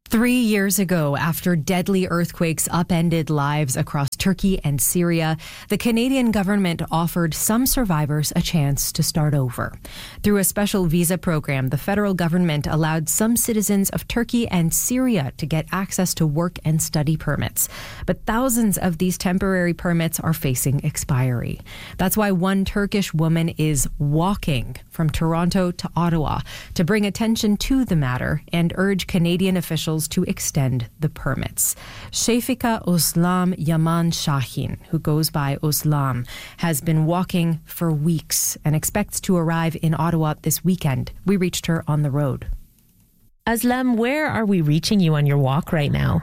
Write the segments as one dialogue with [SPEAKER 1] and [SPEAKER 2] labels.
[SPEAKER 1] 3 years ago, after deadly earthquakes upended lives across Turkey and Syria, the Canadian government offered some survivors a chance to start over. Through a special visa program, the federal government allowed some citizens of Turkey and Syria to get access to work and study permits. But thousands of these temporary permits are facing expiry. That's why one Turkish woman is walking from Toronto to Ottawa to bring attention to the matter and urge Canadian officials to extend the permits. Shefika Oslam Yaman Shahin, who goes by Oslam, has been walking for weeks and expects to arrive in Ottawa this weekend. We reached her on the road.
[SPEAKER 2] Aslam, where are we reaching you on your walk right now?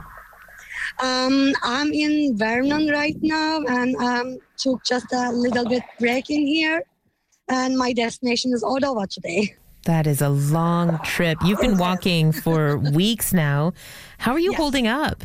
[SPEAKER 3] I'm in Vernon right now and took just a little bit break in here. And my destination is Ottawa today.
[SPEAKER 2] That is a long trip. You've been walking for weeks now. How are you holding up?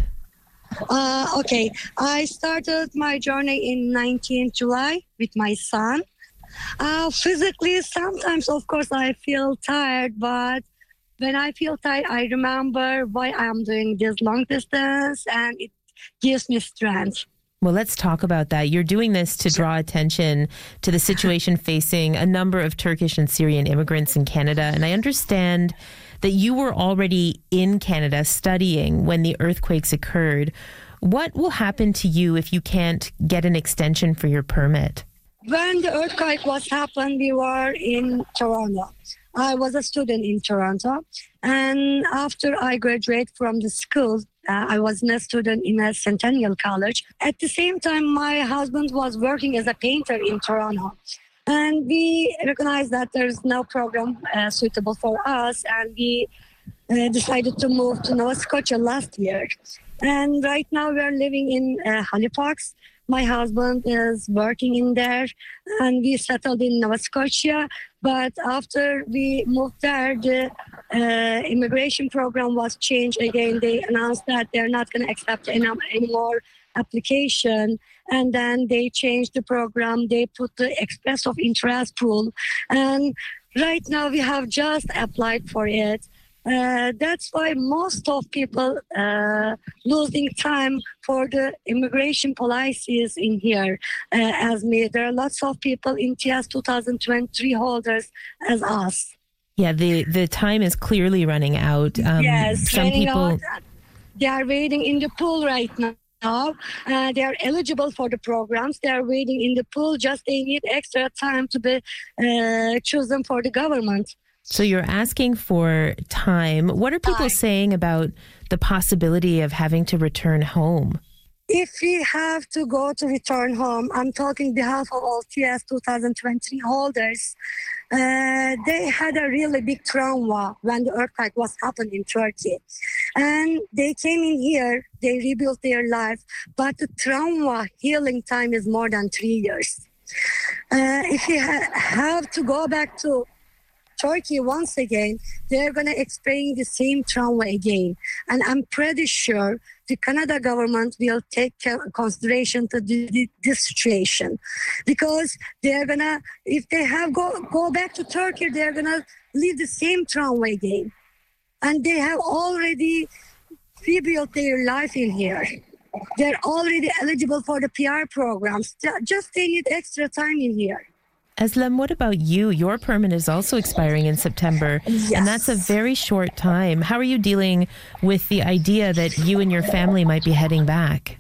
[SPEAKER 3] Okay. I started my journey in 19th July with my son. Physically, sometimes, of course, I feel tired, but when I feel tired, I remember why I'm doing this long distance, and it gives me strength.
[SPEAKER 2] Well, let's talk about that. You're doing this to draw attention to the situation facing a number of Turkish and Syrian immigrants in Canada. And I understand that you were already in Canada studying when the earthquakes occurred. What will happen to you if you can't get an extension for your permit?
[SPEAKER 3] When the earthquake was happened, we were in Toronto. I was a student in Toronto. And after I graduated from the school, I was a student in a Centennial College. At the same time, my husband was working as a painter in Toronto. And we recognized that there's no program suitable for us. And we decided to move to Nova Scotia last year. And right now we are living in Halifax. My husband is working in there, and we settled in Nova Scotia. But after we moved there, the immigration program was changed again. They announced that they're not going to accept any more application. And then they changed the program. They put the express of interest rule. And right now we have just applied for it. That's why most of people losing time for the immigration policies in here as me. There are lots of people in TS 2023 holders as us.
[SPEAKER 2] Yeah, the time is clearly running out.
[SPEAKER 3] Yes,
[SPEAKER 2] some people...
[SPEAKER 3] They are waiting in the pool right now. They are eligible for the programs. They are waiting in the pool. Just they need extra time to be chosen for the government.
[SPEAKER 2] So you're asking for time. What are people saying about the possibility of having to return home?
[SPEAKER 3] If we have to go to return home, I'm talking on behalf of all TS 2023 holders. They had a really big trauma when the earthquake was happening in Turkey. And they came in here, they rebuilt their life, but the trauma healing time is more than 3 years. If you have to go back to Turkey once again, they're going to experience the same trauma again. And I'm pretty sure the Canada government will take consideration to this situation, because they're going to, if they have go back to Turkey, they're going to live the same trauma again. And they have already rebuilt their life in here. They're already eligible for the PR programs. Just they need extra time in here.
[SPEAKER 2] Aslam, what about you? Your permit is also expiring in September,
[SPEAKER 3] yes.
[SPEAKER 2] And that's a very short time. How are you dealing with the idea that you and your family might be heading back?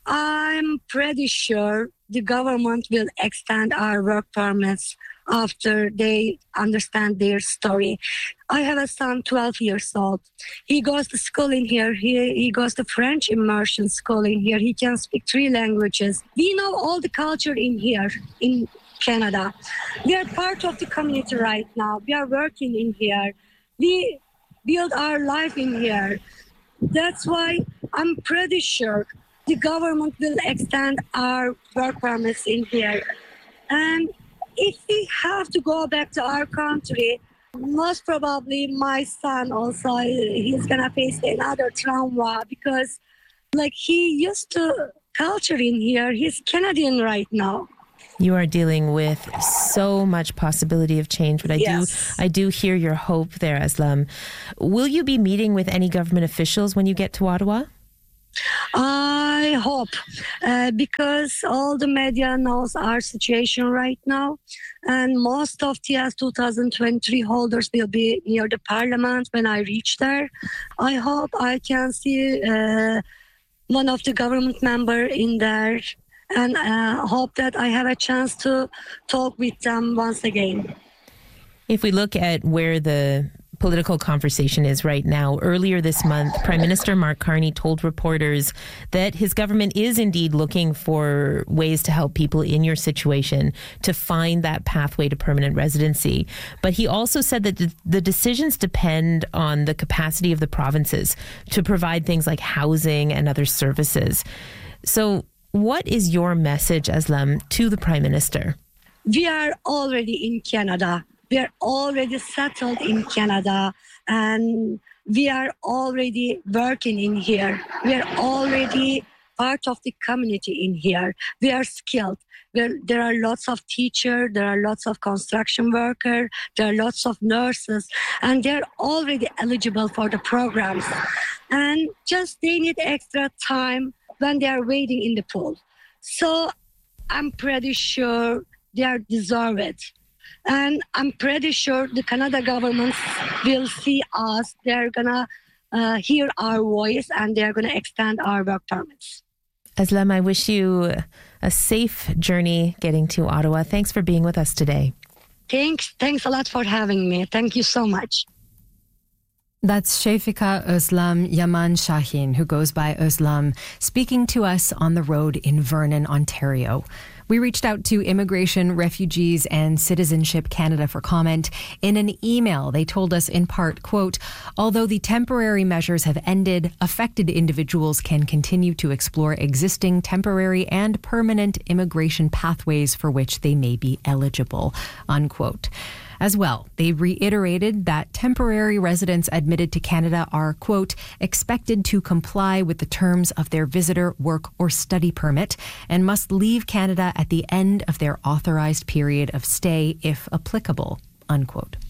[SPEAKER 3] I'm pretty sure the government will extend our work permits after they understand their story. I have a son, 12 years old. He goes to school in here. He goes to French immersion school in here. He can speak 3 languages. We know all the culture in here, in Canada. We are part of the community right now. We are working in here. We build our life in here. That's why I'm pretty sure the government will extend our work permits in here. And if we have to go back to our country, most probably my son also, he's going to face another trauma, because like he used to culture in here. He's Canadian right now.
[SPEAKER 2] You are dealing with so much possibility of change, but I do hear your hope there, Aslam. Will you be meeting with any government officials when you get to Ottawa?
[SPEAKER 3] I hope, because all the media knows our situation right now, and most of TS 2023 holders will be near the parliament when I reach there. I hope I can see one of the government member in there, and hope that I have a chance to talk with them once again.
[SPEAKER 2] If we look at where the political conversation is right now, earlier this month, Prime Minister Mark Carney told reporters that his government is indeed looking for ways to help people in your situation to find that pathway to permanent residency. But he also said that the decisions depend on the capacity of the provinces to provide things like housing and other services. So what is your message, Aslam, to the Prime Minister?
[SPEAKER 3] We are already in Canada. We are already settled in Canada, and we are already working in here. We are already part of the community in here. We are skilled. There are lots of teachers, there are lots of construction workers, there are lots of nurses, and they're already eligible for the programs. And just they need extra time when they are waiting in the pool. So I'm pretty sure they are deserve it. And I'm pretty sure the Canada government will see us. They're going to hear our voice, and they're going to extend our work permits.
[SPEAKER 2] Aslam, I wish you a safe journey getting to Ottawa. Thanks for being with us today.
[SPEAKER 3] Thanks a lot for having me. Thank you so much.
[SPEAKER 1] That's Shefika Özlem Yaman Şahin, who goes by Özlem, speaking to us on the road in Vernon, Ontario. We reached out to Immigration, Refugees and Citizenship Canada for comment. In an email, they told us in part, quote, although the temporary measures have ended, affected individuals can continue to explore existing temporary and permanent immigration pathways for which they may be eligible, unquote. As well, they reiterated that temporary residents admitted to Canada are, quote, expected to comply with the terms of their visitor, work, or study permit and must leave Canada at the end of their authorized period of stay if applicable, unquote.